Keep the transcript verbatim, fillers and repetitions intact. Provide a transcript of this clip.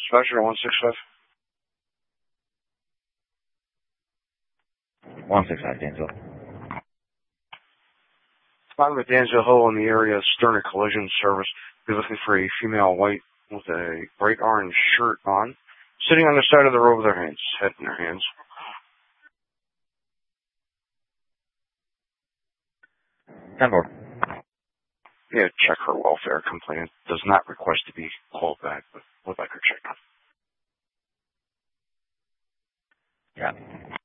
Dispatcher one six five. one six five, Dansville. I'm at Dansville Hill in the area, Sterner Collision Service. We're looking for a female white with a bright orange shirt on, sitting on the side of the road with her hands, head in her hands. ten four. Yeah, check her welfare complaint. Does not request to be called back, but would like her checked on. Yeah.